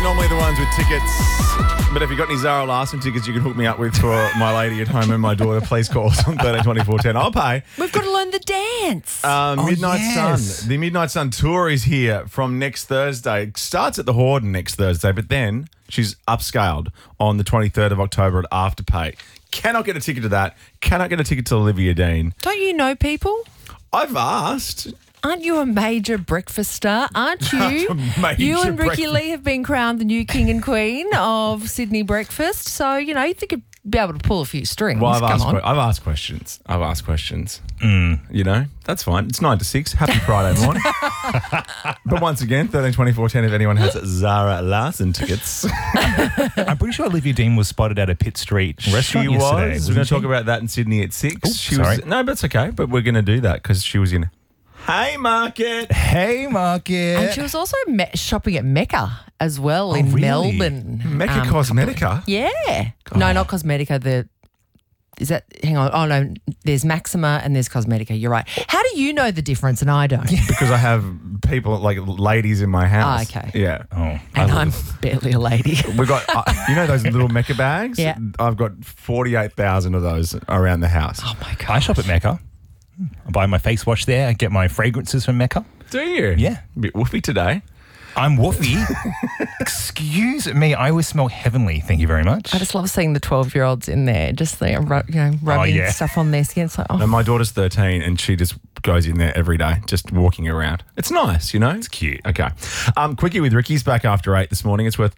normally the ones with tickets. But if you've got any Zara Larson tickets you can hook me up with for my lady at home and my daughter, please call us on 132410. I'll pay. We've got to learn the dance. Midnight yes. Sun. The Midnight Sun tour is here from next Thursday. It starts at the Horden next Thursday, but then she's upscaled on the 23rd of October at Afterpay. Cannot get a ticket to that. Cannot get a ticket to Olivia Dean. Don't you know people? I've asked. Aren't you a major breakfast star? Aren't you? Major You and Ricky breakfast- Lee have been crowned the new king and queen of Sydney breakfast. So, you know, you think you'd be able to pull a few strings. Well, Come on. I've asked questions. You know, that's fine. It's 9 to 6. Happy Friday morning. But once again, 132410 if anyone has Zara Larson tickets. I'm pretty sure Olivia Dean was spotted at a Pitt Street restaurant She yesterday. was. We're going to wasn't talk she? about that in Sydney at 6. Oops, She sorry. was. No, but it's okay. But we're going to do that because she was in Haymarket. Haymarket. And she was also shopping at Mecca as well in really? Melbourne. Mecca Cosmetica. Yeah. No, not Cosmetica. Hang on. Oh, no. There's Maxima and there's Cosmetica. You're right. How do you know the difference and I don't? Because I have people, like ladies in my house. Oh, okay. Yeah. Oh, And I'm barely a lady. We've got, you know those little Mecca bags? Yeah. I've got 48,000 of those around the house. Oh, my God. I shop at Mecca. I buy my face wash there. I get my fragrances from Mecca. Do you? Yeah. A bit woofy today. I'm woofy. Excuse me. I always smell heavenly. Thank you very much. I just love seeing the 12-year-olds in there, just there, rubbing yeah. stuff on their skin. It's like, And my daughter's 13 and she just goes in there every day, just walking around. It's nice, you know? It's cute. Okay. Quickie with Ricky's back after 8 this morning. It's worth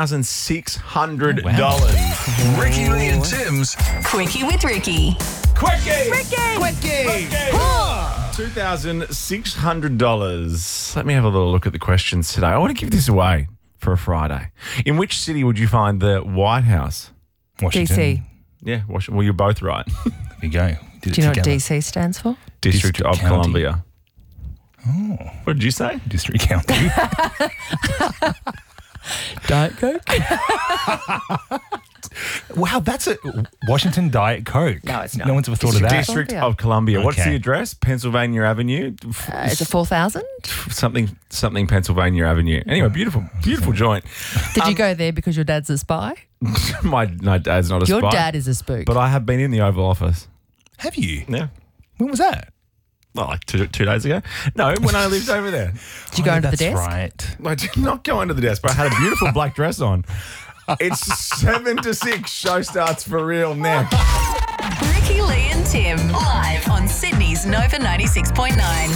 $2,600. Ricky Lee and Tim's Quickie with Ricky. Quickie! Quickie. $2,600. Let me have a little look at the questions today. I want to give this away for a Friday. In which city would you find the White House? Washington. DC. Yeah, Washington. Well, you're both right. There you go. Did Do you know it what together. DC stands for? District of County. Columbia. Oh. What did you say? District County. Diet Coke? Wow, that's a Washington Diet Coke. No, it's not. No one's ever thought of that. District of Columbia. What's Okay. the address? Pennsylvania Avenue. Is it 4,000? Something Pennsylvania Avenue. Anyway, beautiful joint. Did you go there because your dad's a spy? My dad's not a Your spy. dad is a spook. But I have been in the Oval Office. Have you? Yeah. When was that? Well, like two days ago. No, when I lived over there. Did you go into the that's desk? right. I did not go under the desk, but I had a beautiful black dress on. It's 7 to 6. Show starts for real now. Ricky Lee and Tim live on Sydney's Nova 96.9.